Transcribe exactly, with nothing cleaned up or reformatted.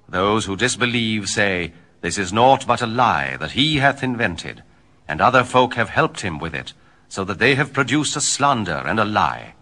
Those who disbelieve say, This is naught but a lie that he hath invented, and other folk have helped him with it, so that they have produced a slander and a lie.